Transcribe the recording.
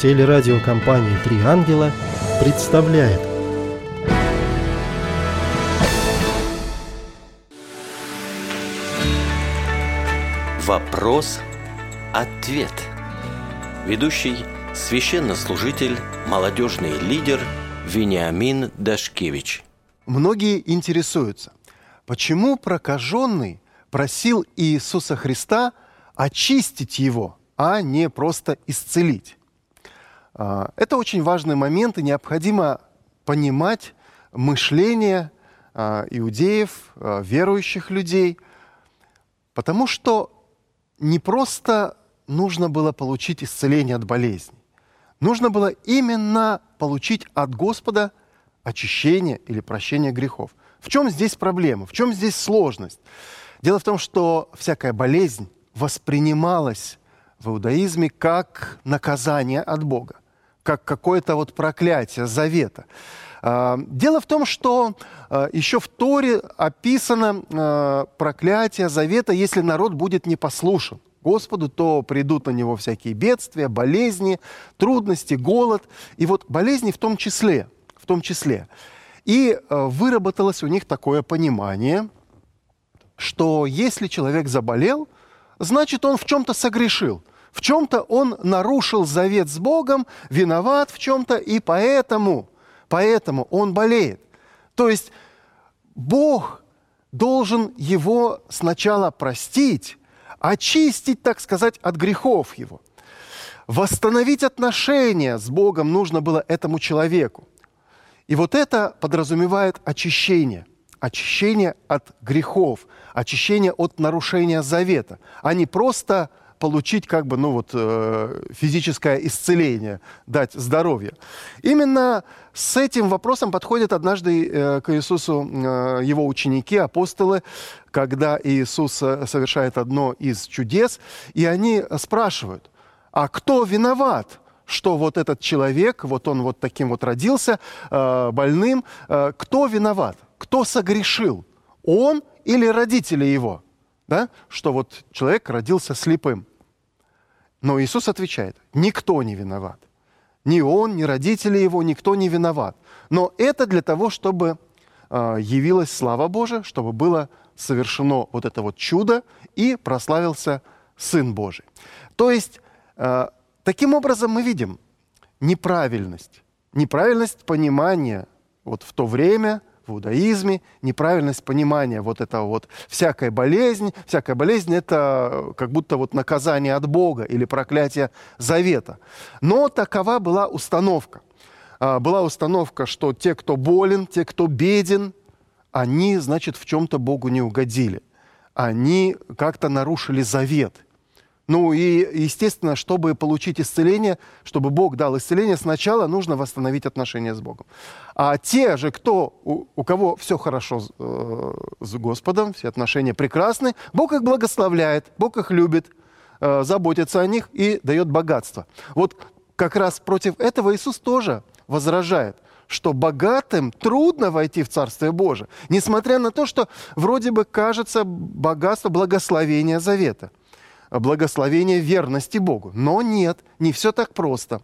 Телерадиокомпания «Три ангела» представляет. Вопрос-ответ. Ведущий священнослужитель, молодежный лидер Вениамин Дашкевич. Многие интересуются, почему прокаженный просил Иисуса Христа очистить его, а не просто исцелить. Это очень важный момент, и необходимо понимать мышление иудеев, верующих людей, потому что не просто нужно было получить исцеление от болезни, нужно было именно получить от Господа очищение или прощение грехов. В чем здесь проблема? В чем здесь сложность? Дело в том, что всякая болезнь воспринималась в иудаизме как наказание от Бога, как какое-то вот проклятие завета. Дело в том, что еще в Торе описано проклятие завета, если народ будет непослушен Господу, то придут на него всякие бедствия, болезни, трудности, голод. И вот болезни в том числе. И выработалось у них такое понимание, что если человек заболел, значит, он в чем-то согрешил. В чем-то он нарушил завет с Богом, виноват в чем-то, и поэтому он болеет. То есть Бог должен его сначала простить, очистить, так сказать, от грехов его. Восстановить отношения с Богом нужно было этому человеку. И вот это подразумевает очищение. Очищение от грехов, очищение от нарушения завета, а не просто получить физическое исцеление, дать здоровье. Именно с этим вопросом подходят однажды к Иисусу его ученики, апостолы, когда Иисус совершает одно из чудес, и они спрашивают: а кто виноват, что вот этот человек, вот он вот таким вот родился, больным, кто виноват, кто согрешил, он или родители его, да? Что вот человек родился слепым. Но Иисус отвечает: никто не виноват. Ни он, ни родители его, никто не виноват. Но это для того, чтобы явилась слава Божия, чтобы было совершено вот это вот чудо и прославился Сын Божий. То есть, таким образом мы видим неправильность понимания вот в то время, в иудаизме, неправильность понимания вот этого вот всякая болезнь это как будто вот наказание от Бога или проклятие завета. Но такова была установка. Была установка, что те, кто болен, те, кто беден, они, значит, в чем-то Богу не угодили. Они как-то нарушили завет. Ну и, естественно, чтобы получить исцеление, чтобы Бог дал исцеление, сначала нужно восстановить отношения с Богом. А те же, у кого все хорошо с Господом, все отношения прекрасны, Бог их благословляет, Бог их любит, заботится о них и дает богатство. Вот как раз против этого Иисус тоже возражает, что богатым трудно войти в Царствие Божие, несмотря на то, что вроде бы кажется богатство благословения завета, благословение верности Богу. Но нет, не все так просто.